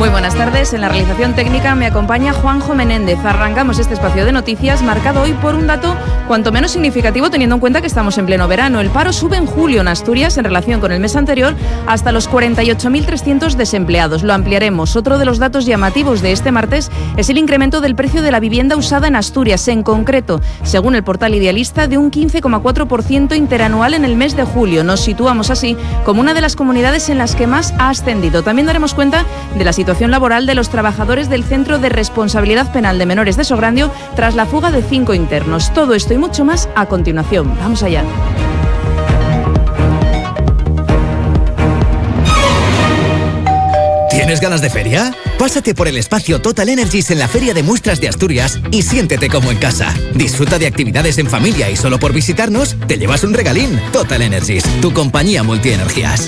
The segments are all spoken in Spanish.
Muy buenas tardes. En la realización técnica me acompaña Juanjo Menéndez. Arrancamos este espacio de noticias marcado hoy por un dato cuanto menos significativo teniendo en cuenta que estamos en pleno verano. El paro sube en julio en Asturias en relación con el mes anterior hasta los 48.300 desempleados. Lo ampliaremos. Otro de los datos llamativos de este martes es el incremento del precio de la vivienda usada en Asturias, en concreto, según el portal Idealista, de un 15,4% interanual en el mes de julio. Nos situamos así como una de las comunidades en las que más ha ascendido. También daremos cuenta de la situación laboral de los trabajadores del Centro de Responsabilidad Penal de Menores de Sograndio tras la fuga de 5 internos. Todo esto y mucho más a continuación. Vamos allá. ¿Tienes ganas de feria? Pásate por el espacio Total Energies en la Feria de Muestras de Asturias y siéntete como en casa. Disfruta de actividades en familia y solo por visitarnos te llevas un regalín. Total Energies, tu compañía multienergías.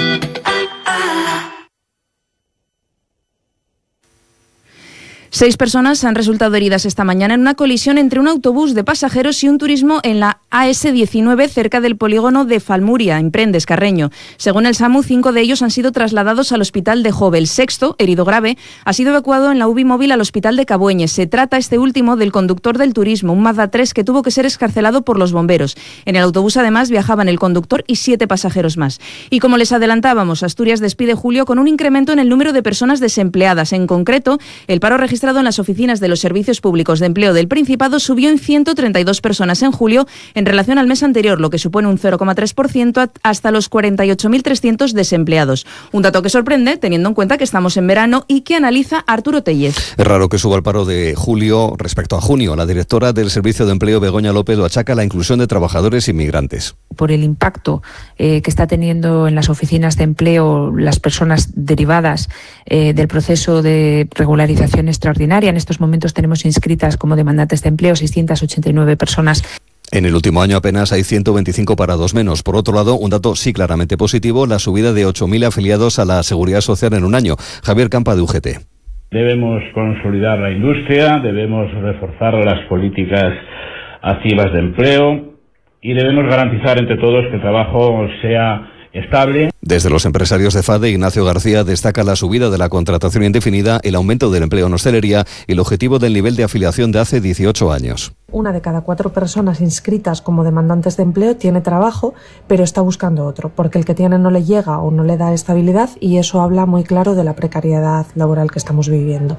6 personas han resultado heridas esta mañana en una colisión entre un autobús de pasajeros y un turismo en la AS19 cerca del polígono de Falmuria, en Prendes, Carreño. Según el SAMU, 5 de ellos han sido trasladados al hospital de Jove. El sexto, herido grave, ha sido evacuado en la UBI móvil al hospital de Cabueñes. Se trata, este último, del conductor del turismo, un Mazda 3 que tuvo que ser excarcelado por los bomberos. En el autobús, además, viajaban el conductor y 7 pasajeros más. Y como les adelantábamos, Asturias despide julio con un incremento en el número de personas desempleadas. En concreto, el paro registrado en las oficinas de los servicios públicos de empleo del Principado subió en 132 personas en julio en relación al mes anterior, lo que supone un 0,3% hasta los 48.300 desempleados. Un dato que sorprende teniendo en cuenta que estamos en verano y que analiza Arturo Tellez. Es raro que suba el paro de julio respecto a junio. La directora del Servicio de Empleo, Begoña López, lo achaca a la inclusión de trabajadores inmigrantes. Por el impacto que está teniendo en las oficinas de empleo las personas derivadas del proceso de regularización extraordinaria. En estos momentos tenemos inscritas como demandantes de empleo 689 personas. En el último año apenas hay 125 parados menos. Por otro lado, un dato sí claramente positivo, la subida de 8.000 afiliados a la Seguridad Social en un año. Javier Campa, de UGT. Debemos consolidar la industria, debemos reforzar las políticas activas de empleo y debemos garantizar entre todos que el trabajo sea estable. Desde los empresarios de FADE, Ignacio García destaca la subida de la contratación indefinida, el aumento del empleo en hostelería y el objetivo del nivel de afiliación de hace 18 años. 1 de cada 4 personas inscritas como demandantes de empleo tiene trabajo, pero está buscando otro, porque el que tiene no le llega o no le da estabilidad y eso habla muy claro de la precariedad laboral que estamos viviendo.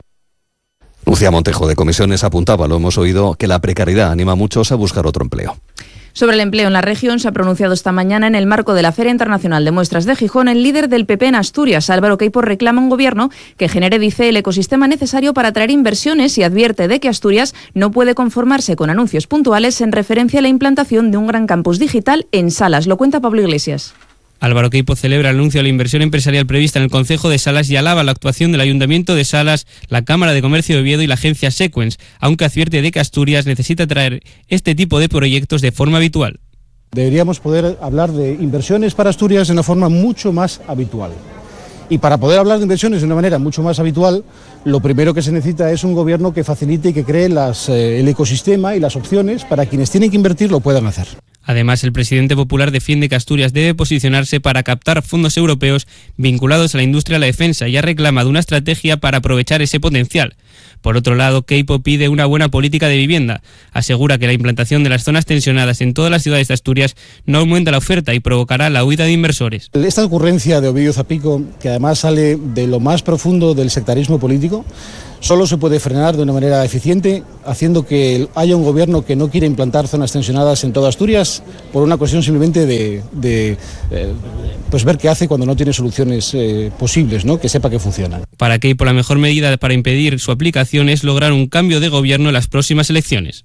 Lucía Montejo, de Comisiones, apuntaba, lo hemos oído, que la precariedad anima a muchos a buscar otro empleo. Sobre el empleo en la región se ha pronunciado esta mañana en el marco de la Feria Internacional de Muestras de Gijón el líder del PP en Asturias, Álvaro Queipo, reclama un gobierno que genere, dice, el ecosistema necesario para atraer inversiones y advierte de que Asturias no puede conformarse con anuncios puntuales en referencia a la implantación de un gran campus digital en Salas. Lo cuenta Pablo Iglesias. Álvaro Queipo celebra el anuncio de la inversión empresarial prevista en el Concejo de Salas y alaba la actuación del Ayuntamiento de Salas, la Cámara de Comercio de Oviedo y la agencia Sequence, aunque advierte de que Asturias necesita traer este tipo de proyectos de forma habitual. Deberíamos poder hablar de inversiones para Asturias de una forma mucho más habitual. Y para poder hablar de inversiones de una manera mucho más habitual, lo primero que se necesita es un gobierno que facilite y que cree el ecosistema y las opciones para quienes tienen que invertir lo puedan hacer. Además, el presidente popular defiende que Asturias debe posicionarse para captar fondos europeos vinculados a la industria y la defensa y ha reclamado una estrategia para aprovechar ese potencial. Por otro lado, Queipo pide una buena política de vivienda. Asegura que la implantación de las zonas tensionadas en todas las ciudades de Asturias no aumenta la oferta y provocará la huida de inversores. Esta ocurrencia de Ovidio Zapico, que además sale de lo más profundo del sectarismo político, solo se puede frenar de una manera eficiente haciendo que haya un gobierno que no quiere implantar zonas tensionadas en toda Asturias por una cuestión simplemente de ver qué hace cuando no tiene soluciones posibles, ¿no? Que sepa que funcionan. Para Queipo, la mejor medida para impedir su aplicación es lograr un cambio de gobierno en las próximas elecciones.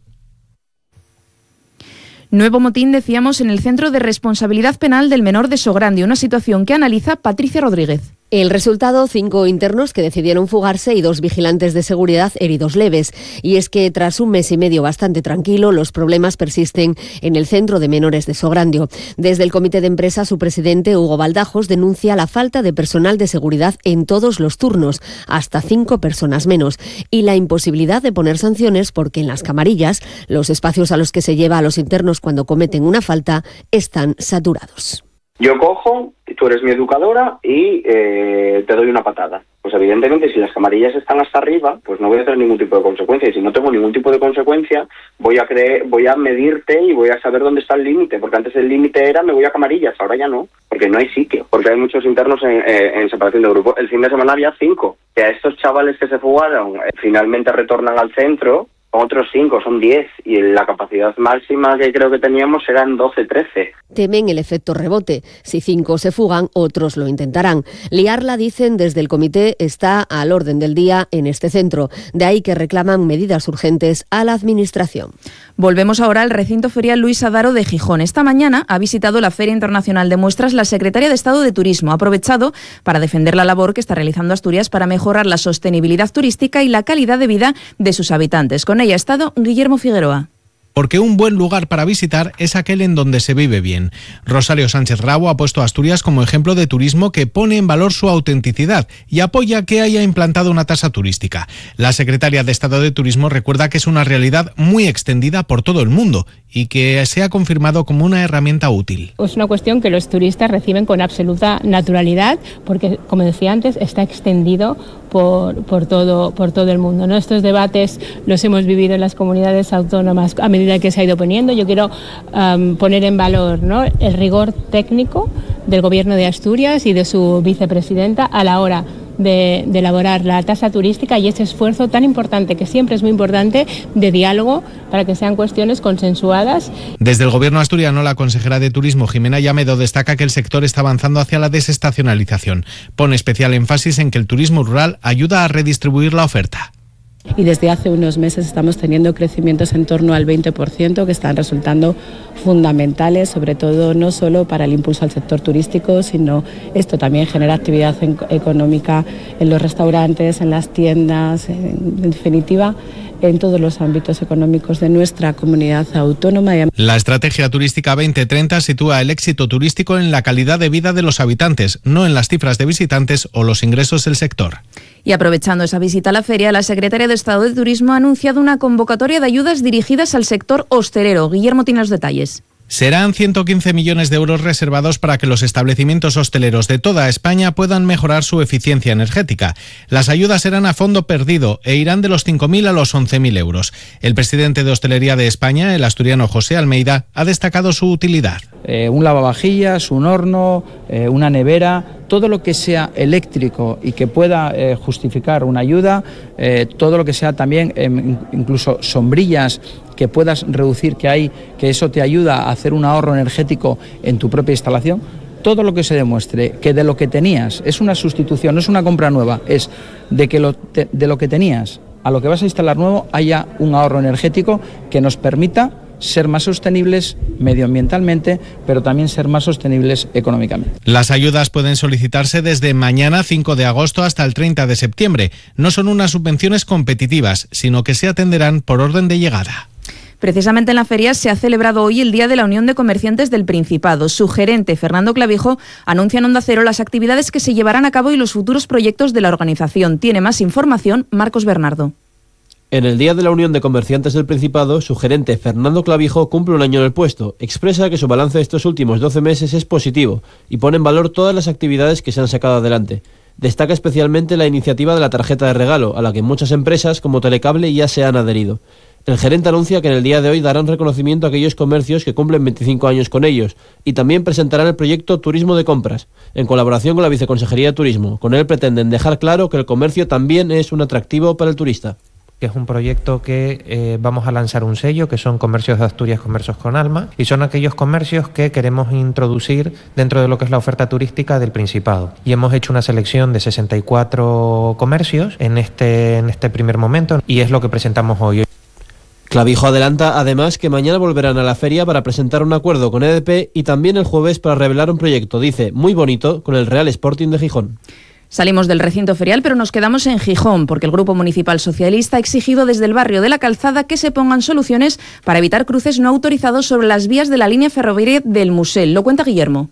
Nuevo motín, decíamos, en el Centro de Responsabilidad Penal del Menor de Sograndio, una situación que analiza Patricia Rodríguez. El resultado, 5 internos que decidieron fugarse y 2 vigilantes de seguridad heridos leves. Y es que tras un mes y medio bastante tranquilo, los problemas persisten en el Centro de Menores de Sograndio. Desde el comité de empresa, su presidente, Hugo Baldajos, denuncia la falta de personal de seguridad en todos los turnos, hasta 5 personas menos, y la imposibilidad de poner sanciones porque en las camarillas, los espacios a los que se lleva a los internos cuando cometen una falta, están saturados. Yo cojo, tú eres mi educadora y te doy una patada. Pues evidentemente si las camarillas están hasta arriba, pues no voy a tener ningún tipo de consecuencia. Y si no tengo ningún tipo de consecuencia, voy a medirte y voy a saber dónde está el límite, porque antes el límite era me voy a camarillas, ahora ya no, porque no hay sitio, porque hay muchos internos en separación de grupo. El fin de semana había 5, que a estos chavales que se fugaron finalmente retornan al centro, otros 5, son 10, y la capacidad máxima que creo que teníamos eran 12, 13. Temen el efecto rebote. Si 5 se fugan, otros lo intentarán. Liarla, dicen desde el comité, está al orden del día en este centro. De ahí que reclaman medidas urgentes a la Administración. Volvemos ahora al recinto ferial Luis Adaro de Gijón. Esta mañana ha visitado la Feria Internacional de Muestras la secretaria de Estado de Turismo. Ha aprovechado para defender la labor que está realizando Asturias para mejorar la sostenibilidad turística y la calidad de vida de sus habitantes. Con ella ha estado Guillermo Figueroa. Porque un buen lugar para visitar es aquel en donde se vive bien. Rosario Sánchez Rabo ha puesto a Asturias como ejemplo de turismo que pone en valor su autenticidad y apoya que haya implantado una tasa turística. La secretaria de Estado de Turismo recuerda que es una realidad muy extendida por todo el mundo y que se ha confirmado como una herramienta útil. Es una cuestión que los turistas reciben con absoluta naturalidad porque, como decía antes, está extendido por todo el mundo, ¿no? Estos debates los hemos vivido en las comunidades autónomas a medida que se ha ido poniendo. Yo quiero poner en valor, ¿no?, el rigor técnico del Gobierno de Asturias y de su vicepresidenta a la hora de elaborar la tasa turística y ese esfuerzo tan importante, que siempre es muy importante, de diálogo para que sean cuestiones consensuadas. Desde el Gobierno asturiano, la consejera de Turismo, Jimena Llamedo, destaca que el sector está avanzando hacia la desestacionalización. Pone especial énfasis en que el turismo rural ayuda a redistribuir la oferta. Y desde hace unos meses estamos teniendo crecimientos en torno al 20% que están resultando fundamentales, sobre todo no solo para el impulso al sector turístico, sino esto también genera actividad económica en los restaurantes, en las tiendas, en definitiva, en todos los ámbitos económicos de nuestra comunidad autónoma. La estrategia turística 2030 sitúa el éxito turístico en la calidad de vida de los habitantes, no en las cifras de visitantes o los ingresos del sector. Y aprovechando esa visita a la feria, la secretaria de Estado de Turismo ha anunciado una convocatoria de ayudas dirigidas al sector hostelero. Guillermo tiene los detalles. Serán 115 millones de euros reservados para que los establecimientos hosteleros de toda España puedan mejorar su eficiencia energética. Las ayudas serán a fondo perdido e irán de los 5.000 a los 11.000 euros. El presidente de Hostelería de España, el asturiano José Almeida, ha destacado su utilidad. Un lavavajillas, un horno, una nevera, todo lo que sea eléctrico y que pueda justificar una ayuda, todo lo que sea también, incluso sombrillas que puedas reducir que eso te ayuda a hacer un ahorro energético en tu propia instalación. Todo lo que se demuestre que de lo que tenías es una sustitución, no es una compra nueva, es de lo que tenías a lo que vas a instalar nuevo haya un ahorro energético que nos permita ser más sostenibles medioambientalmente, pero también ser más sostenibles económicamente. Las ayudas pueden solicitarse desde mañana 5 de agosto hasta el 30 de septiembre. No son unas subvenciones competitivas, sino que se atenderán por orden de llegada. Precisamente en la feria se ha celebrado hoy el Día de la Unión de Comerciantes del Principado. Su gerente, Fernando Clavijo, anuncia en Onda Cero las actividades que se llevarán a cabo y los futuros proyectos de la organización. Tiene más información Marcos Bernardo. En el Día de la Unión de Comerciantes del Principado, su gerente, Fernando Clavijo, cumple un año en el puesto. Expresa que su balance de estos últimos 12 meses es positivo y pone en valor todas las actividades que se han sacado adelante. Destaca especialmente la iniciativa de la tarjeta de regalo, a la que muchas empresas como Telecable ya se han adherido. El gerente anuncia que en el día de hoy darán reconocimiento a aquellos comercios que cumplen 25 años con ellos y también presentarán el proyecto Turismo de Compras, en colaboración con la Viceconsejería de Turismo. Con él pretenden dejar claro que el comercio también es un atractivo para el turista. Que es un proyecto que vamos a lanzar un sello, que son Comercios de Asturias, Comercios con Alma, y son aquellos comercios que queremos introducir dentro de lo que es la oferta turística del Principado. Y hemos hecho una selección de 64 comercios en este primer momento, y es lo que presentamos hoy. Clavijo adelanta además que mañana volverán a la feria para presentar un acuerdo con EDP y también el jueves para revelar un proyecto, dice, muy bonito, con el Real Sporting de Gijón. Salimos del recinto ferial, pero nos quedamos en Gijón, porque el Grupo Municipal Socialista ha exigido desde el barrio de La Calzada que se pongan soluciones para evitar cruces no autorizados sobre las vías de la línea ferroviaria del Musel. Lo cuenta Guillermo.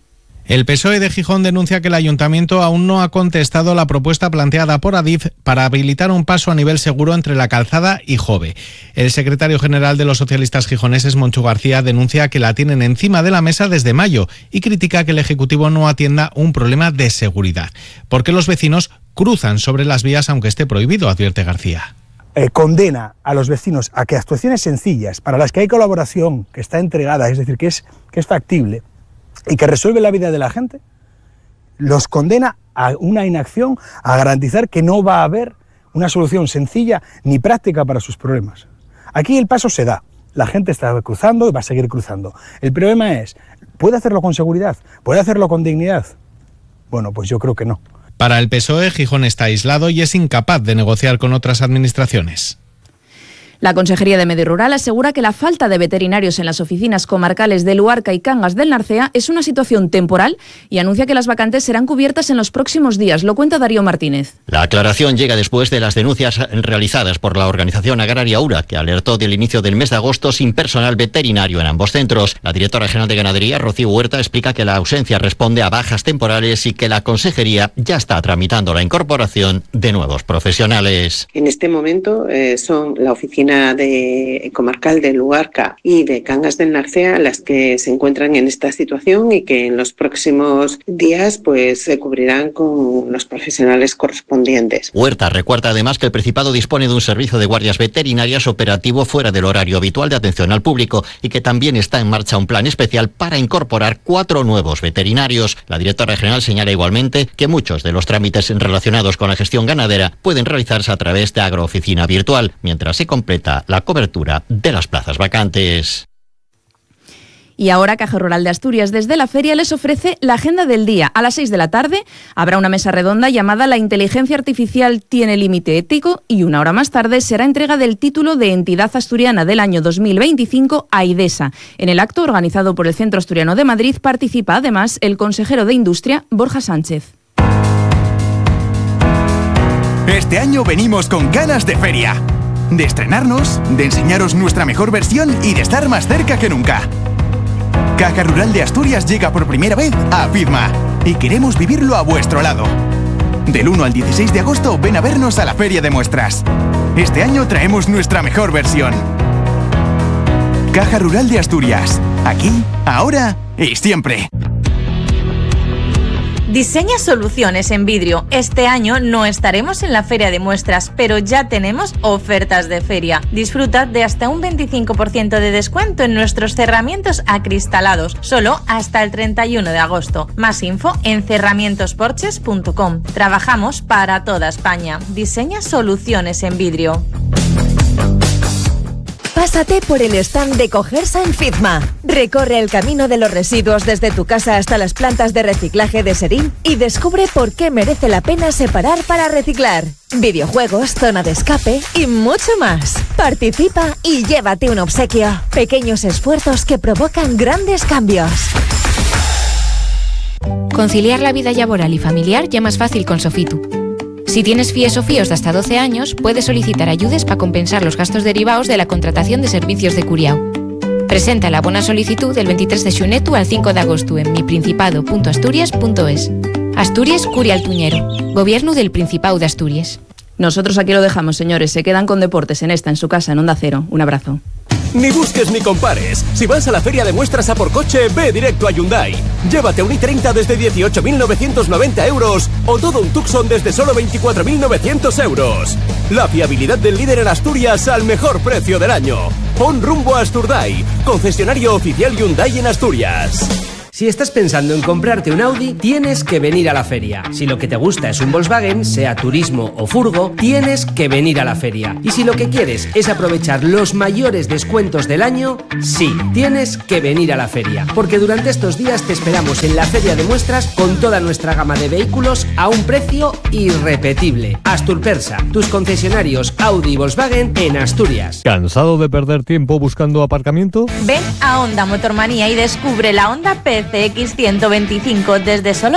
El PSOE de Gijón denuncia que el ayuntamiento aún no ha contestado la propuesta planteada por Adif para habilitar un paso a nivel seguro entre La Calzada y Jove. El secretario general de los socialistas gijoneses, Moncho García, denuncia que la tienen encima de la mesa desde mayo y critica que el Ejecutivo no atienda un problema de seguridad, porque los vecinos cruzan sobre las vías aunque esté prohibido, advierte García. Condena a los vecinos a que actuaciones sencillas, para las que hay colaboración, que está entregada, es decir, que es factible, y que resuelve la vida de la gente, los condena a una inacción, a garantizar que no va a haber una solución sencilla ni práctica para sus problemas. Aquí el paso se da, la gente está cruzando y va a seguir cruzando. El problema es, ¿puede hacerlo con seguridad? ¿Puede hacerlo con dignidad? Bueno, pues yo creo que no. Para el PSOE, Gijón está aislado y es incapaz de negociar con otras administraciones. La Consejería de Medio Rural asegura que la falta de veterinarios en las oficinas comarcales de Luarca y Cangas del Narcea es una situación temporal y anuncia que las vacantes serán cubiertas en los próximos días. Lo cuenta Darío Martínez. La aclaración llega después de las denuncias realizadas por la organización agraria URA, que alertó del inicio del mes de agosto sin personal veterinario en ambos centros. La directora general de Ganadería, Rocío Huerta, explica que la ausencia responde a bajas temporales y que la Consejería ya está tramitando la incorporación de nuevos profesionales. En este momento son la oficina comarcal de Luarca y de Cangas del Narcea las que se encuentran en esta situación y que en los próximos días pues se cubrirán con los profesionales correspondientes. Huerta recuerda además que el Principado dispone de un servicio de guardias veterinarias operativo fuera del horario habitual de atención al público y que también está en marcha un plan especial para incorporar 4 nuevos veterinarios. La directora general señala igualmente que muchos de los trámites relacionados con la gestión ganadera pueden realizarse a través de agrooficina virtual, mientras se completa la cobertura de las plazas vacantes. Y ahora Caja Rural de Asturias desde la feria les ofrece la agenda del día. A las 6 de la tarde habrá una mesa redonda llamada La inteligencia artificial tiene límite ético y una hora más tarde será entrega del título de Entidad Asturiana del año 2025 a IDESA. En el acto organizado por el Centro Asturiano de Madrid participa además el consejero de Industria, Borja Sánchez. Este año venimos con ganas de feria. De estrenarnos, de enseñaros nuestra mejor versión y de estar más cerca que nunca. Caja Rural de Asturias llega por primera vez a FIDMA y queremos vivirlo a vuestro lado. Del 1 al 16 de agosto ven a vernos a la Feria de Muestras. Este año traemos nuestra mejor versión. Caja Rural de Asturias. Aquí, ahora y siempre. Diseña soluciones en vidrio. Este año no estaremos en la Feria de Muestras, pero ya tenemos ofertas de feria. Disfruta de hasta un 25% de descuento en nuestros cerramientos acristalados, solo hasta el 31 de agosto. Más info en cerramientosporches.com. Trabajamos para toda España. Diseña soluciones en vidrio. Pásate por el stand de Cogersa en FIDMA. Recorre el camino de los residuos desde tu casa hasta las plantas de reciclaje de Serín y descubre por qué merece la pena separar para reciclar. Videojuegos, zona de escape y mucho más. Participa y llévate un obsequio. Pequeños esfuerzos que provocan grandes cambios. Conciliar la vida laboral y familiar ya más fácil con Sofitu. Si tienes FIES o FIOs de hasta 12 años, puedes solicitar ayudas para compensar los gastos derivados de la contratación de servicios de curiao. Presenta la buena solicitud del 23 de xunetu al 5 de agosto en miprincipado.asturias.es. Asturias Curia Altuñero. Gobierno del Principado de Asturias. Nosotros aquí lo dejamos, señores. Se quedan con deportes en su casa, en Onda Cero. Un abrazo. Ni busques ni compares. Si vas a la Feria de Muestras a por coche, ve directo a Hyundai. Llévate un i30 desde 18.990 euros o todo un Tucson desde solo 24.900 euros. La fiabilidad del líder en Asturias al mejor precio del año. Pon rumbo a Asturdai, concesionario oficial Hyundai en Asturias. Si estás pensando en comprarte un Audi, tienes que venir a la feria. Si lo que te gusta es un Volkswagen, sea turismo o furgo, tienes que venir a la feria. Y si lo que quieres es aprovechar los mayores descuentos del año, sí, tienes que venir a la feria. Porque durante estos días te esperamos en la Feria de Muestras con toda nuestra gama de vehículos a un precio irrepetible. Asturpersa, tus concesionarios Audi y Volkswagen en Asturias. ¿Cansado de perder tiempo buscando aparcamiento? Ven a Honda Motormanía y descubre la Honda PC CX 125 desde solo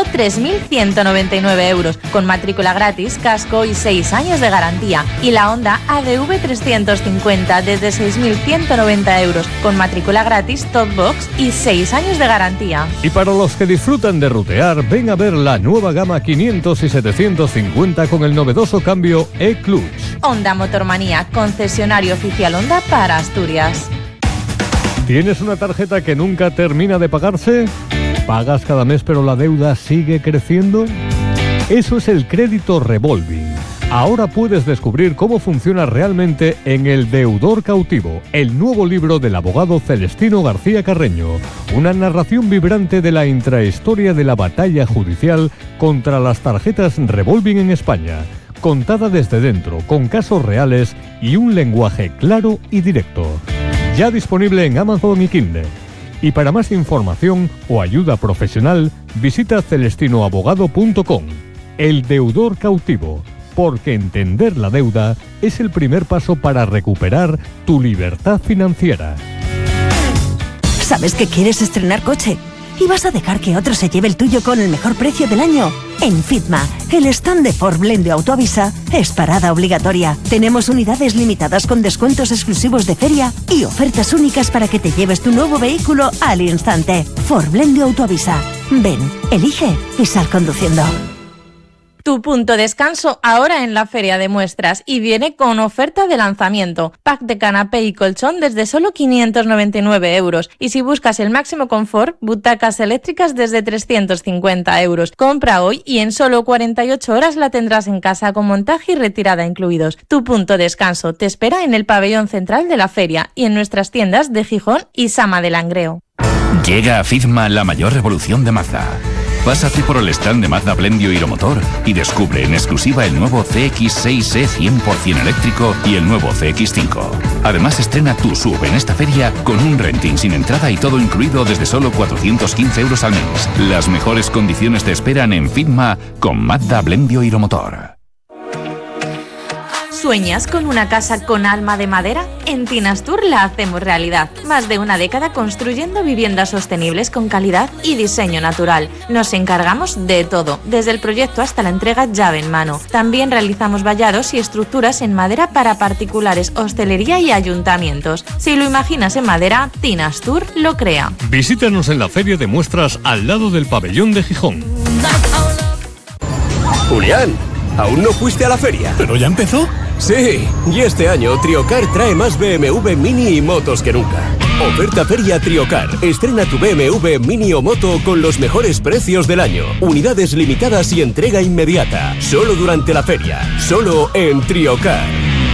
3.199 euros, con matrícula gratis, casco y 6 años de garantía. Y la Honda ADV 350 desde 6.190 euros, con matrícula gratis, top box y 6 años de garantía. Y para los que disfrutan de rutear, ven a ver la nueva gama 500 y 750 con el novedoso cambio E-Clutch. Honda Motormanía, concesionario oficial Honda para Asturias. ¿Tienes una tarjeta que nunca termina de pagarse? ¿Pagas cada mes pero la deuda sigue creciendo? Eso es el crédito revolving. Ahora puedes descubrir cómo funciona realmente en El Deudor Cautivo, el nuevo libro del abogado Celestino García Carreño. Una narración vibrante de la intrahistoria de la batalla judicial contra las tarjetas revolving en España, contada desde dentro, con casos reales y un lenguaje claro y directo. Ya disponible en Amazon y Kindle. Y para más información o ayuda profesional, visita celestinoabogado.com. El Deudor Cautivo, porque entender la deuda es el primer paso para recuperar tu libertad financiera. ¿Sabes que quieres estrenar coche? ¿Y vas a dejar que otro se lleve el tuyo con el mejor precio del año? En Fitma, el stand de Ford Blendio Autoavisa es parada obligatoria. Tenemos unidades limitadas con descuentos exclusivos de feria y ofertas únicas para que te lleves tu nuevo vehículo al instante. Ford Blendio Autoavisa. Ven, elige y sal conduciendo. Tu punto de descanso ahora en la Feria de Muestras y viene con oferta de lanzamiento. Pack de canapé y colchón desde solo 599 euros. Y si buscas el máximo confort, butacas eléctricas desde 350 euros. Compra hoy y en solo 48 horas la tendrás en casa con montaje y retirada incluidos. Tu punto de descanso te espera en el pabellón central de la feria y en nuestras tiendas de Gijón y Sama de Langreo. Llega a Fitma la mayor revolución de Mazda. Pásate por el stand de Mazda Blendio Hiromotor y descubre en exclusiva el nuevo CX-6E 100% eléctrico y el nuevo CX-5. Además estrena tu SUV en esta feria con un renting sin entrada y todo incluido desde solo 415 euros al mes. Las mejores condiciones te esperan en Fitma con Mazda Blendio Hiromotor. ¿Sueñas con una casa con alma de madera? En Tinastur la hacemos realidad. Más de una década construyendo viviendas sostenibles con calidad y diseño natural. Nos encargamos de todo, desde el proyecto hasta la entrega llave en mano. También realizamos vallados y estructuras en madera para particulares, hostelería y ayuntamientos. Si lo imaginas en madera, Tinastur lo crea. Visítanos en la Feria de Muestras al lado del pabellón de Gijón. Julián, ¿aún no fuiste a la feria? ¿Pero ya empezó? Sí, y este año Triocar trae más BMW Mini y motos que nunca. Oferta Feria Triocar. Estrena tu BMW Mini o moto con los mejores precios del año. Unidades limitadas y entrega inmediata. Solo durante la feria. Solo en Triocar.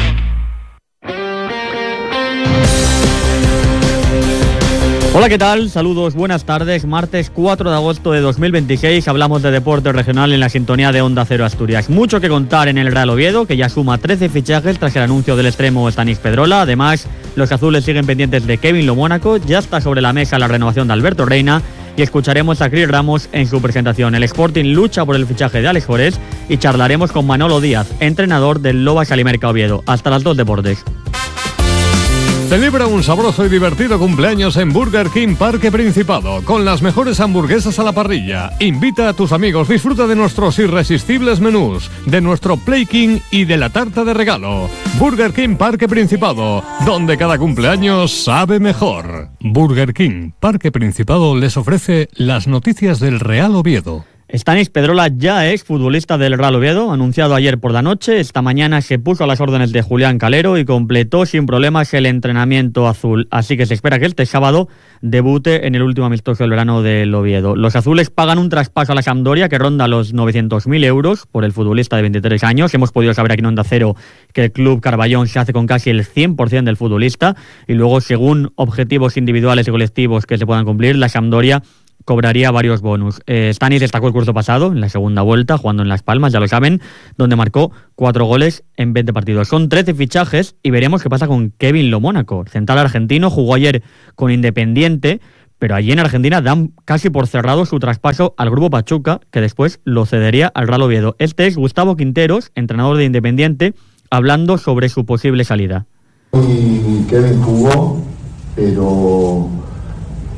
Hola, ¿qué tal? Saludos, buenas tardes. Martes 4 de agosto de 2026 hablamos de deporte regional en la sintonía de Onda Cero Asturias. Mucho que contar en el Real Oviedo, que ya suma 13 fichajes tras el anuncio del extremo Stanis Pedrola. Además, los azules siguen pendientes de Kevin Lomónaco. Ya está sobre la mesa la renovación de Alberto Reina y escucharemos a Cris Ramos en su presentación. El Sporting lucha por el fichaje de Alex Forés y charlaremos con Manolo Díaz, entrenador del Lobas Alimerca Oviedo. Hasta las 2 deportes. Celebra un sabroso y divertido cumpleaños en Burger King Parque Principado, con las mejores hamburguesas a la parrilla. Invita a tus amigos, disfruta de nuestros irresistibles menús, de nuestro Play King y de la tarta de regalo. Burger King Parque Principado, donde cada cumpleaños sabe mejor. Burger King Parque Principado les ofrece las noticias del Real Oviedo. Stanis Pedrola ya es futbolista del Real Oviedo, anunciado ayer por la noche. Esta mañana se puso a las órdenes de Julián Calero y completó sin problemas el entrenamiento azul. Así que se espera que este sábado debute en el último amistoso del verano del Oviedo. Los azules pagan un traspaso a la Sampdoria que ronda los 900.000 euros por el futbolista de 23 años. Hemos podido saber aquí en Onda Cero que el club Carballón se hace con casi el 100% del futbolista y luego, según objetivos individuales y colectivos que se puedan cumplir, la Sampdoria cobraría varios bonus. Stanis destacó el curso pasado en la segunda vuelta, jugando en Las Palmas, ya lo saben, donde marcó 4 goles en 20 partidos. Son 13 fichajes y veremos qué pasa con Kevin Lomónaco. Central argentino, jugó ayer con Independiente, pero allí en Argentina dan casi por cerrado su traspaso al Grupo Pachuca, que después lo cedería al Real Oviedo. Este es Gustavo Quinteros, entrenador de Independiente, hablando sobre su posible salida. Kevin jugó, pero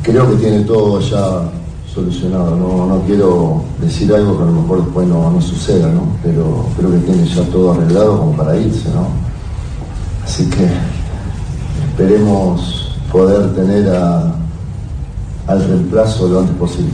creo que tiene todo ya solucionado. No quiero decir algo que a lo mejor después no suceda, ¿no? Pero creo que tiene ya todo arreglado como para irse, ¿no? Así que esperemos poder tener al reemplazo lo antes posible.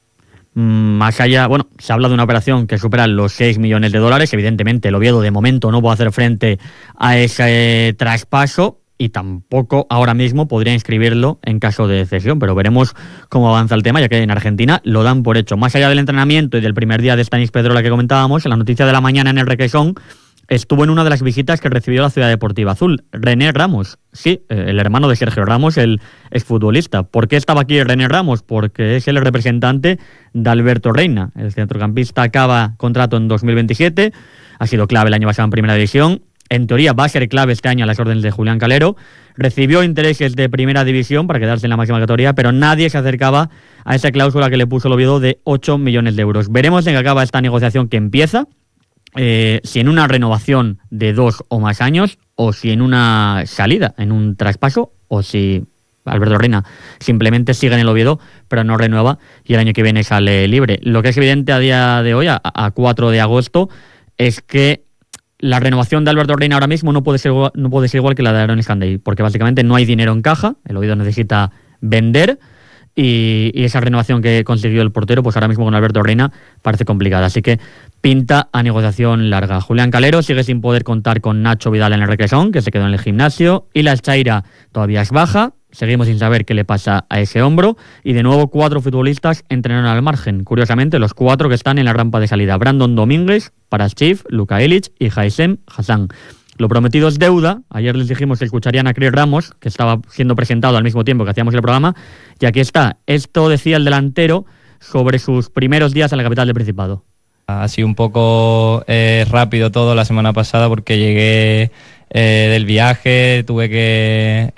Más allá, bueno, se habla de una operación que supera los 6 millones de dólares. Evidentemente, el Oviedo de momento no puede hacer frente a ese traspaso y tampoco ahora mismo podría inscribirlo en caso de cesión, pero veremos cómo avanza el tema, ya que en Argentina lo dan por hecho. Más allá del entrenamiento y del primer día de Stanis Pedrola que comentábamos, en la noticia de la mañana en el Requesón estuvo en una de las visitas que recibió la Ciudad Deportiva Azul, René Ramos, sí, el hermano de Sergio Ramos, el exfutbolista. ¿Por qué estaba aquí René Ramos? Porque es el representante de Alberto Reina. El centrocampista acaba contrato en 2027, ha sido clave el año pasado en Primera División, en teoría va a ser clave este año a las órdenes de Julián Calero, recibió intereses de Primera División para quedarse en la máxima categoría, pero nadie se acercaba a esa cláusula que le puso el Oviedo de 8 millones de euros. Veremos en qué acaba esta negociación que empieza, si en una renovación de 2 o más años, o si en una salida, en un traspaso, o si Alberto Reina simplemente sigue en el Oviedo, pero no renueva y el año que viene sale libre. Lo que es evidente a día de hoy, a 4 de agosto, es que la renovación de Alberto Reina ahora mismo no puede ser igual que la de Aaron Escandey, porque básicamente no hay dinero en caja, el Oviedo necesita vender, y esa renovación que consiguió el portero, pues ahora mismo con Alberto Reina parece complicada, así que pinta a negociación larga. Julián Calero sigue sin poder contar con Nacho Vidal en el Requesón, que se quedó en el gimnasio, y la Chaira todavía es baja, seguimos sin saber qué le pasa a ese hombro, y de nuevo 4 futbolistas entrenaron al margen, curiosamente los 4 que están en la rampa de salida: Brandon Domínguez, Paraschiv, Luka Ilic y Haysem Hassan. Lo prometido es deuda. Ayer les dijimos que escucharían a Chris Ramos, que estaba siendo presentado al mismo tiempo que hacíamos el programa, y aquí está. Esto decía el delantero sobre sus primeros días en la capital del Principado. Ha sido un poco rápido todo la semana pasada porque llegué del viaje, tuve que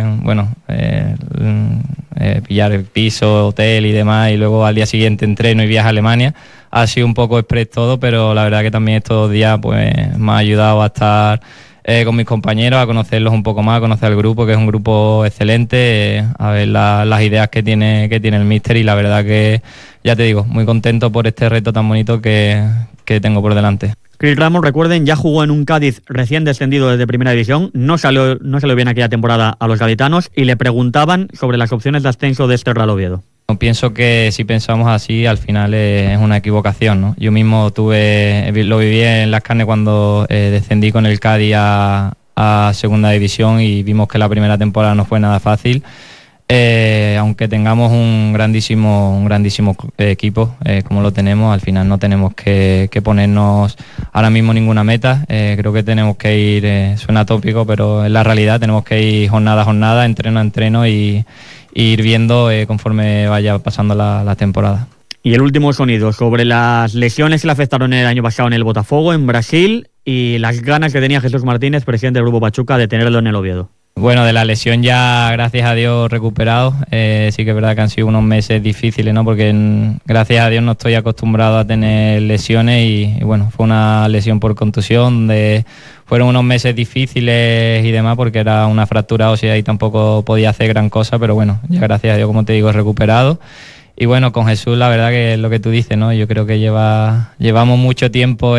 pillar el piso, hotel y demás, y luego al día siguiente entreno y viaje a Alemania. Ha sido un poco express todo, pero la verdad que también estos días pues me ha ayudado a estar con mis compañeros, a conocerlos un poco más, a conocer el grupo, que es un grupo excelente, a ver las ideas que tiene el míster, y la verdad que, ya te digo, muy contento por este reto tan bonito que tengo por delante. Chris Ramos, recuerden, ya jugó en un Cádiz recién descendido desde Primera División, no salió bien aquella temporada a los gaditanos, y le preguntaban sobre las opciones de ascenso de este Real Oviedo. Pienso que si pensamos así, al final es una equivocación, ¿no? Yo mismo lo viví en las carnes cuando descendí con el Cádiz a Segunda División, y vimos que la primera temporada no fue nada fácil. Aunque tengamos un grandísimo equipo como lo tenemos, al final no tenemos que ponernos ahora mismo ninguna meta. Creo que tenemos que ir, suena tópico, pero es la realidad, tenemos que ir jornada a jornada, entreno a entreno, y ir viendo conforme vaya pasando la temporada. Y el último sonido sobre las lesiones que le afectaron el año pasado en el Botafogo, en Brasil, y las ganas que tenía Jesús Martínez, presidente del Grupo Pachuca, de tenerlo en el Oviedo. Bueno, de la lesión ya, gracias a Dios, recuperado. Sí que es verdad que han sido unos meses difíciles, ¿no? Porque gracias a Dios no estoy acostumbrado a tener lesiones, y bueno, fue una lesión por contusión, donde fueron unos meses difíciles y demás, porque era una fractura ósea y tampoco podía hacer gran cosa, pero bueno, ya gracias a Dios, como te digo, recuperado. Y bueno, con Jesús, la verdad que es lo que tú dices, ¿no? Yo creo que llevamos mucho tiempo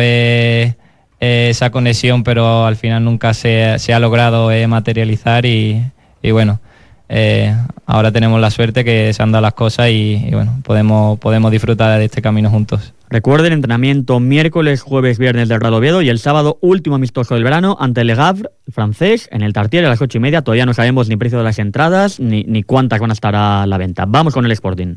esa conexión, pero al final nunca se ha logrado materializar, y bueno, ahora tenemos la suerte que se han dado las cosas, y bueno, podemos disfrutar de este camino juntos. Recuerden, entrenamiento miércoles, jueves, viernes del Real Oviedo, y el sábado último amistoso del verano ante Le Havre, francés, en el Tartiere a las 8:30. Todavía no sabemos ni precio de las entradas ni cuántas van a estar a la venta. Vamos con el Sporting.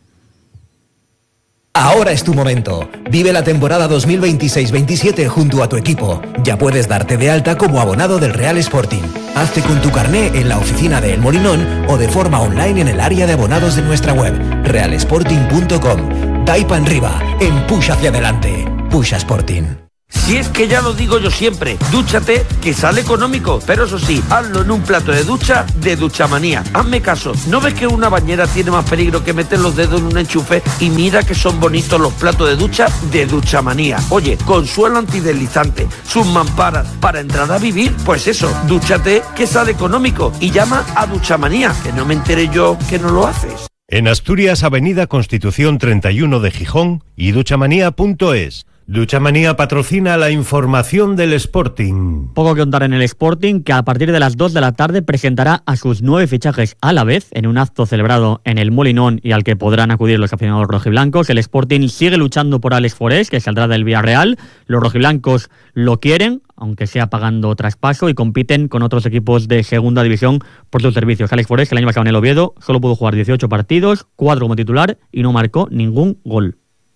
Ahora es tu momento. Vive la temporada 2026-27 junto a tu equipo. Ya puedes darte de alta como abonado del Real Sporting. Hazte con tu carné en la oficina de El Molinón o de forma online en el área de abonados de nuestra web, realsporting.com. Taipa arriba, empuja hacia adelante. Puxa Sporting. Si es que ya lo digo yo siempre, dúchate, que sale económico, pero eso sí, hazlo en un plato de ducha de Duchamanía. Hazme caso, ¿no ves que una bañera tiene más peligro que meter los dedos en un enchufe? Y mira que son bonitos los platos de ducha de Duchamanía. Oye, con suelo antideslizante, sus mamparas, para entrar a vivir, pues eso, dúchate, que sale económico. Y llama a Duchamanía, que no me enteré yo que no lo haces. En Asturias, Avenida Constitución 31 de Gijón y duchamanía.es. Duchamanía patrocina la información del Sporting. Poco que contar en el Sporting, que a partir de las 2 de la tarde presentará a sus 9 fichajes a la vez en un acto celebrado en el Molinón y al que podrán acudir los aficionados rojiblancos. El Sporting sigue luchando por Alex Forés, que saldrá del Villarreal. Los rojiblancos lo quieren, aunque sea pagando traspaso, y compiten con otros equipos de segunda división por sus servicios. Alex Forés, que el año pasado en el Oviedo solo pudo jugar 18 partidos, 4 como titular y no marcó ningún gol.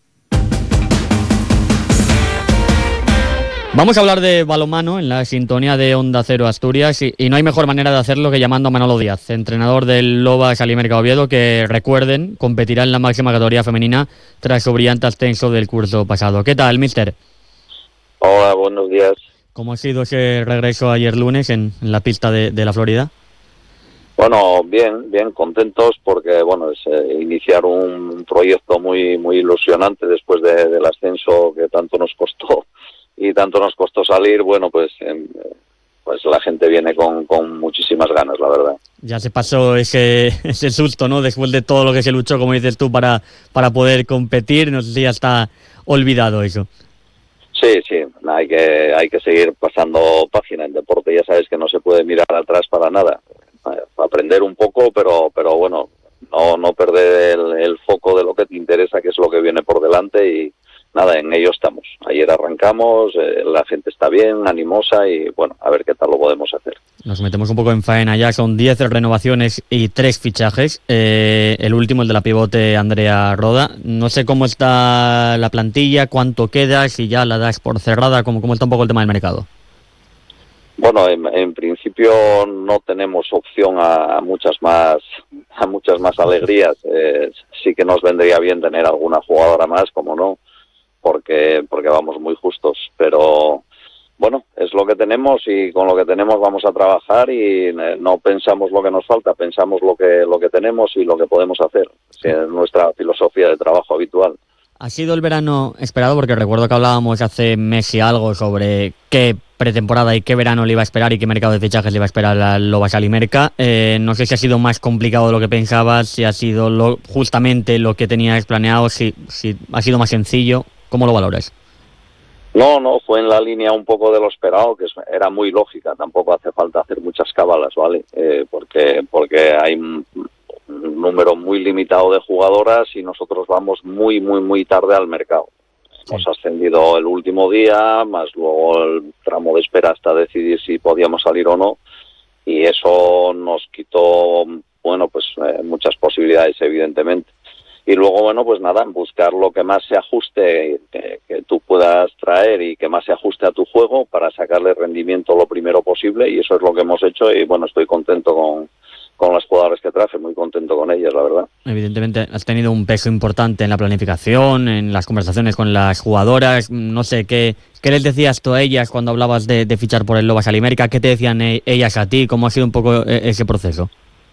Vamos a hablar de balonmano en la sintonía de Onda Cero Asturias y no hay mejor manera de hacerlo que llamando a Manolo Díaz, entrenador del Lobas Alimerca Oviedo, que recuerden, competirá en la máxima categoría femenina tras su brillante ascenso del curso pasado. ¿Qué tal, mister? Hola, buenos días. ¿Cómo ha sido ese regreso ayer lunes en la pista de la Florida? Bueno, bien contentos porque bueno, es iniciar un proyecto muy ilusionante después del ascenso que tanto nos costó y tanto nos costó salir. Bueno, pues la gente viene con muchísimas ganas, la verdad. Ya se pasó ese susto, ¿no? Después de todo lo que se luchó, como dices tú, para poder competir. No sé si ya está olvidado eso. Sí, hay que seguir pasando página. En deporte ya sabes que no se puede mirar atrás para nada. Aprender un poco, pero bueno, no perder el foco de lo que te interesa, que es lo que viene por delante, y nada, en ello estamos. Ayer arrancamos, la gente está bien, animosa, y bueno, a ver qué tal lo podemos hacer. Nos metemos un poco en faena ya, son 10 renovaciones y 3 fichajes. El último, el de la pivote Andrea Roda. No sé cómo está la plantilla, cuánto queda, si ya la das por cerrada, cómo está un poco el tema del mercado. Bueno, en principio no tenemos opción a muchas más alegrías. Sí que nos vendría bien tener alguna jugadora más, como no, porque vamos muy justos, pero bueno, es lo que tenemos y con lo que tenemos vamos a trabajar y no pensamos lo que nos falta, pensamos lo que tenemos y lo que podemos hacer. Es nuestra filosofía de trabajo habitual. ¿Ha sido el verano esperado? Porque recuerdo que hablábamos hace mes y algo sobre qué pretemporada y qué verano le iba a esperar y qué mercado de fichajes le iba a esperar al Lobas Alimerca. No sé si ha sido más complicado de lo que pensabas, si ha sido justamente lo que tenías planeado, si ha sido más sencillo. ¿Cómo lo valoras? No, fue en la línea un poco de lo esperado, que era muy lógica. Tampoco hace falta hacer muchas cábalas, ¿vale? Porque hay un número muy limitado de jugadoras y nosotros vamos muy tarde al mercado. Hemos ascendido el último día, más luego el tramo de espera hasta decidir si podíamos salir o no, y eso nos quitó, bueno, pues muchas posibilidades, evidentemente. Y luego, bueno, pues nada, buscar lo que más se ajuste, que tú puedas traer y que más se ajuste a tu juego para sacarle rendimiento lo primero posible, y eso es lo que hemos hecho, y bueno, estoy contento con las jugadoras que traje, muy contento con ellas, la verdad. Evidentemente has tenido un peso importante en la planificación, en las conversaciones con las jugadoras. No sé, ¿qué les decías tú a ellas cuando hablabas de fichar por el Lobas Alimerca? ¿Qué te decían ellas a ti? ¿Cómo ha sido un poco ese proceso?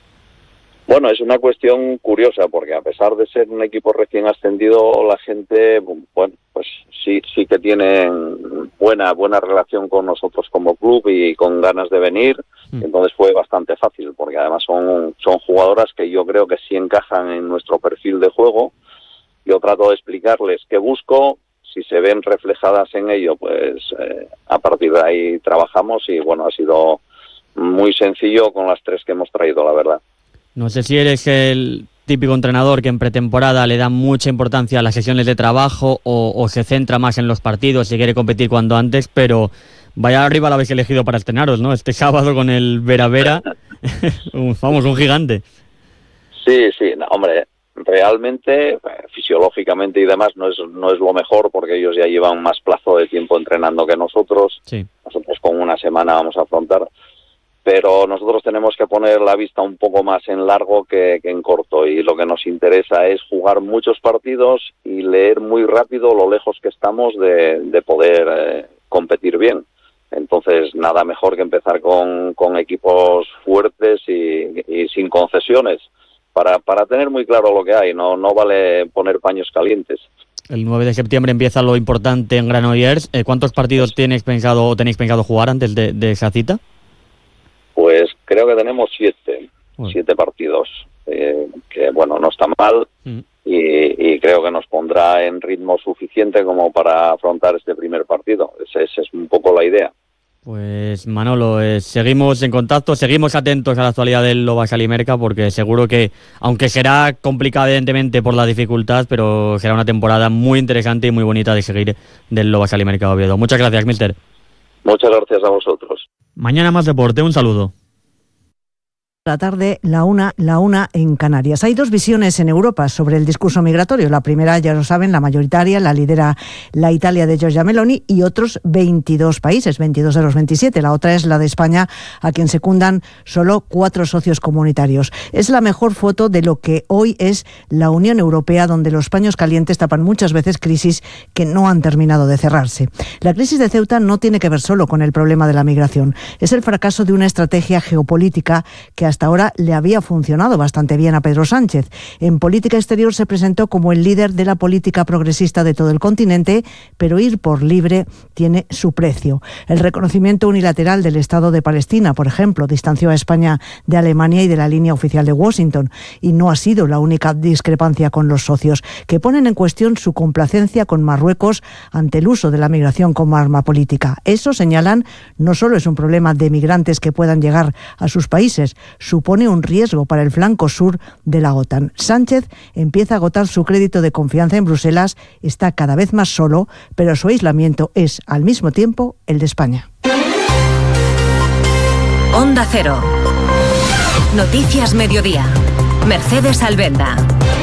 Bueno, es una cuestión curiosa, porque a pesar de ser un equipo recién ascendido, la gente, bueno, pues sí que tienen buena relación con nosotros como club y con ganas de venir. Entonces fue bastante fácil, porque además son jugadoras que yo creo que sí encajan en nuestro perfil de juego. Yo trato de explicarles qué busco, si se ven reflejadas en ello, pues a partir de ahí trabajamos, y bueno, ha sido muy sencillo con las 3 que hemos traído, la verdad. No sé si eres el típico entrenador que en pretemporada le da mucha importancia a las sesiones de trabajo o se centra más en los partidos y quiere competir cuando antes, pero vaya arriba la habéis elegido para estrenaros, ¿no? Este sábado con el Vera Vera, vamos, un gigante. Sí, no, hombre, realmente, fisiológicamente y demás no es lo mejor, porque ellos ya llevan más plazo de tiempo entrenando que nosotros. Sí. Nosotros con una semana vamos a afrontar. pero nosotros tenemos que poner la vista un poco más en largo que en corto, y lo que nos interesa es jugar muchos partidos y leer muy rápido lo lejos que estamos de poder competir bien. Entonces, nada mejor que empezar con equipos fuertes y sin concesiones, para tener muy claro lo que hay. No vale poner paños calientes. El 9 de septiembre empieza lo importante en Granollers. ¿Cuántos partidos tenéis pensado jugar antes de esa cita? Pues creo que tenemos 7 partidos, que bueno, no está mal, y creo que nos pondrá en ritmo suficiente como para afrontar este primer partido. Esa es un poco la idea. Pues Manolo, seguimos en contacto, seguimos atentos a la actualidad del Lobas Alimerca, porque seguro que, aunque será complicada evidentemente por la dificultad, pero será una temporada muy interesante y muy bonita de seguir del Lobas Alimerca Oviedo. Muchas gracias, míster. Muchas gracias a vosotros. Mañana más deporte, un saludo. La tarde, la una en Canarias. Hay dos visiones en Europa sobre el discurso migratorio. La primera, ya lo saben, la mayoritaria, la lidera la Italia de Giorgia Meloni y otros 22 países, 22 de los 27. La otra es la de España, a quien secundan solo 4 socios comunitarios. Es la mejor foto de lo que hoy es la Unión Europea, donde los paños calientes tapan muchas veces crisis que no han terminado de cerrarse. La crisis de Ceuta no tiene que ver solo con el problema de la migración. Es el fracaso de una estrategia geopolítica que hasta ahora le había funcionado bastante bien a Pedro Sánchez. En política exterior se presentó como el líder de la política progresista de todo el continente, pero ir por libre tiene su precio. El reconocimiento unilateral del Estado de Palestina, por ejemplo, distanció a España de Alemania y de la línea oficial de Washington, y no ha sido la única discrepancia con los socios, que ponen en cuestión su complacencia con Marruecos ante el uso de la migración como arma política. Eso, señalan, no solo es un problema de migrantes que puedan llegar a sus países, supone un riesgo para el flanco sur de la OTAN. Sánchez empieza a agotar su crédito de confianza en Bruselas, está cada vez más solo, pero su aislamiento es, al mismo tiempo, el de España. Onda Cero. Noticias Mediodía. Mercedes Albenda.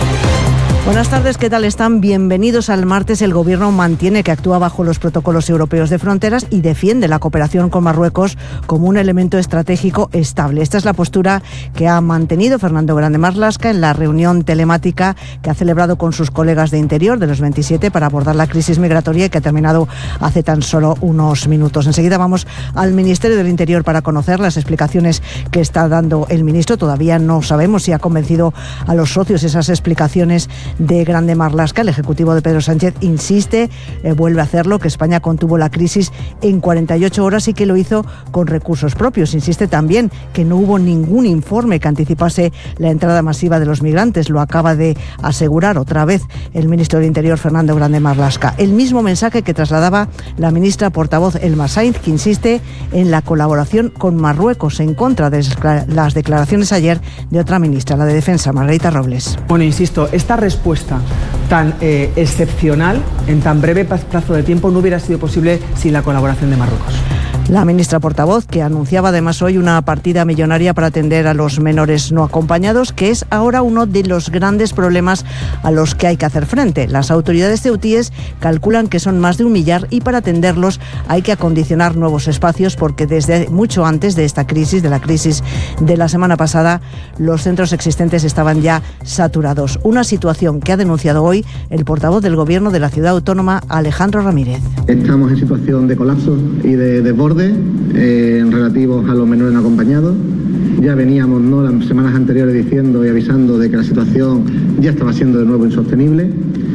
Buenas tardes, ¿qué tal están? Bienvenidos al martes. El Gobierno mantiene que actúa bajo los protocolos europeos de fronteras y defiende la cooperación con Marruecos como un elemento estratégico estable. Esta es la postura que ha mantenido Fernando Grande Marlaska en la reunión telemática que ha celebrado con sus colegas de Interior de los 27 para abordar la crisis migratoria y que ha terminado hace tan solo unos minutos. Enseguida vamos al Ministerio del Interior para conocer las explicaciones que está dando el ministro. Todavía no sabemos si ha convencido a los socios esas explicaciones de Grande Marlaska. El Ejecutivo de Pedro Sánchez insiste, vuelve a hacerlo, que España contuvo la crisis en 48 horas y que lo hizo con recursos propios. Insiste también que no hubo ningún informe que anticipase la entrada masiva de los migrantes. Lo acaba de asegurar otra vez el ministro del Interior, Fernando Grande Marlaska. El mismo mensaje que trasladaba la ministra portavoz Elma Sainz, que insiste en la colaboración con Marruecos, en contra de las declaraciones ayer de otra ministra, la de Defensa, Margarita Robles. Bueno, insisto, esta respuesta tan excepcional en tan breve plazo de tiempo no hubiera sido posible sin la colaboración de Marruecos. La ministra portavoz, que anunciaba además hoy una partida millonaria para atender a los menores no acompañados, que es ahora uno de los grandes problemas a los que hay que hacer frente. Las autoridades ceutíes calculan que son más de 1 millar y para atenderlos hay que acondicionar nuevos espacios, porque desde mucho antes de esta crisis, de la crisis de la semana pasada, los centros existentes estaban ya saturados. Una situación que ha denunciado hoy el portavoz del Gobierno de la Ciudad Autónoma, Alejandro Ramírez. Estamos en situación de colapso y de desborde relativos a los menores no acompañados. Ya veníamos las semanas anteriores diciendo y avisando de que la situación ya estaba siendo de nuevo insostenible.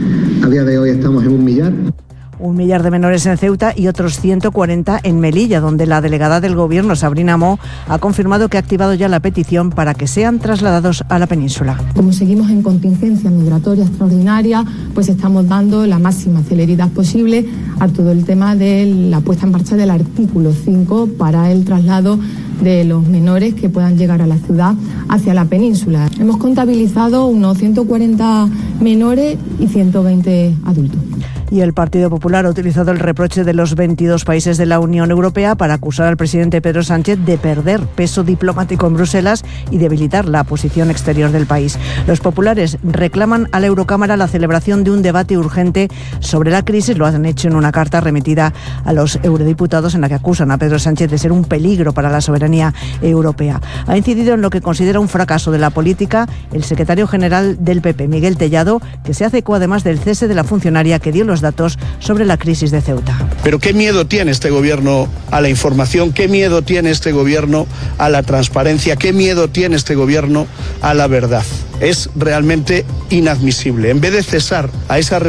A día de hoy estamos en 1 millar. 1 millar de menores en Ceuta y otros 140 en Melilla, donde la delegada del Gobierno, Sabrina Mo, ha confirmado que ha activado ya la petición para que sean trasladados a la península. Como seguimos en contingencia migratoria extraordinaria, pues estamos dando la máxima celeridad posible a todo el tema de la puesta en marcha del artículo 5 para el traslado de los menores que puedan llegar a la ciudad hacia la península. Hemos contabilizado unos 140 menores y 120 adultos. Y el Partido Popular ha utilizado el reproche de los 22 países de la Unión Europea para acusar al presidente Pedro Sánchez de perder peso diplomático en Bruselas y debilitar la posición exterior del país. Los populares reclaman a la Eurocámara la celebración de un debate urgente sobre la crisis. Lo han hecho en una carta remitida a los eurodiputados en la que acusan a Pedro Sánchez de ser un peligro para la soberanía ciudadanía europea. Ha incidido en lo que considera un fracaso de la política el secretario general del PP, Miguel Tellado, que se hace eco además del cese de la funcionaria que dio los datos sobre la crisis de Ceuta. Pero ¿qué miedo tiene este gobierno a la información? ¿Qué miedo tiene este gobierno a la transparencia? ¿Qué miedo tiene este gobierno a la verdad? Es realmente inadmisible. En vez de cesar a esa